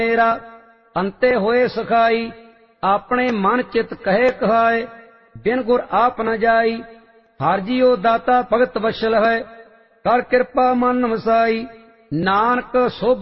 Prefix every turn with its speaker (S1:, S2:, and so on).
S1: मेरा अंते होए सखाई। अपने मन चित कहे कहाए, बिन गुर आप न जाई। हर जियो दाता भगत वशल है, कर कृपा मन वसाई। नानक सोभ